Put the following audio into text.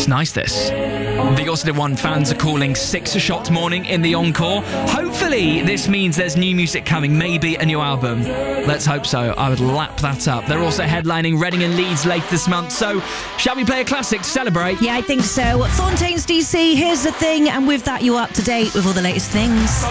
It's nice, this. The Austin One fans are calling 6 o'clock morning in the Encore. Hopefully this means there's new music coming, maybe a new album. Let's hope so. I would lap that up. They're also headlining Reading and Leeds later this month, so shall we play a classic to celebrate? Yeah, I think so. Fontaines DC, here's the thing, and with that you're up to date with all the latest things.